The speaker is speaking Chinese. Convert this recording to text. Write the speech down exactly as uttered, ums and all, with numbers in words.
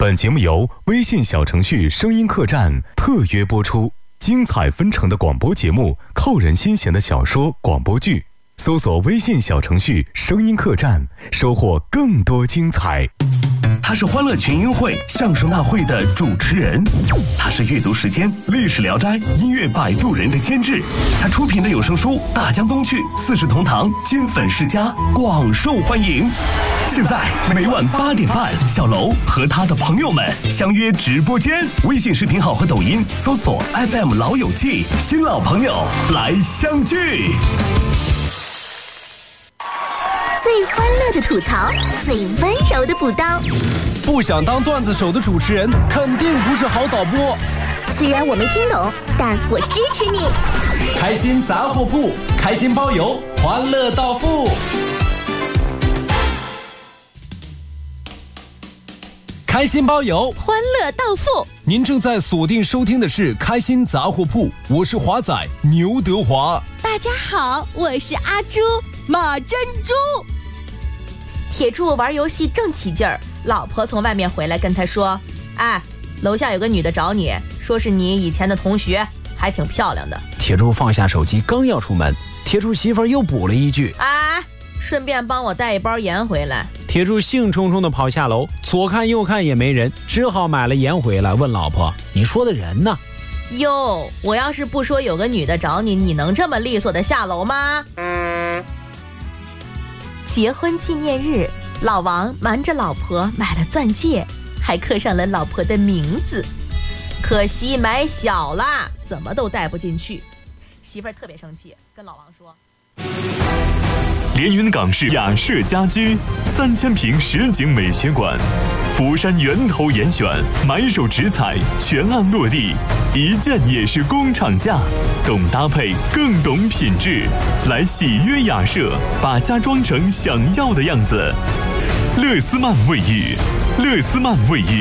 本节目由微信小程序声音客栈特约播出，精彩纷呈的广播节目，扣人心弦的小说广播剧，搜索微信小程序声音客栈，收获更多精彩。 他是欢乐群英会相声大会的主持人，他是阅读时间历史聊斋音乐摆渡人的监制，他出品的有声书大江东去四世同堂金粉世家广受欢迎。现在每晚八点半，小楼和他的朋友们相约直播间，微信视频号和抖音搜索 F M 老友记，新老朋友来相聚。 最欢乐的吐槽，最温柔的补刀。 不想当段子手的主持人，肯定不是好导播。 虽然我没听懂，但我支持你。 开心杂货铺，开心包邮，欢乐到付。开心包邮， 欢乐到付。 您正在锁定收听的是开心杂货铺，我是华仔牛德华。 大家好，我是阿朱马珍珠。铁柱玩游戏正起劲儿，老婆从外面回来跟他说：哎，楼下有个女的找你，说是你以前的同学，还挺漂亮的。 铁柱放下手机刚要出门，铁柱媳妇儿又补了一句： 哎，顺便帮我带一包盐回来。 铁柱兴冲冲地跑下楼，左看右看也没人，只好买了盐回来，问老婆：你说的人呢？ 哟，我要是不说有个女的找你，你能这么利索的下楼吗？结婚纪念日，老王瞒着老婆买了钻戒，还刻上了老婆的名字，可惜买小了，怎么都戴不进去。媳妇儿特别生气，跟老王说： 连云港市雅舍家居三千平实景美学馆，福山源头严选，买手直采，全案落地，一件也是工厂价，懂搭配更懂品质，来喜约雅舍，把家装成想要的样子。乐思曼卫浴，乐思曼卫浴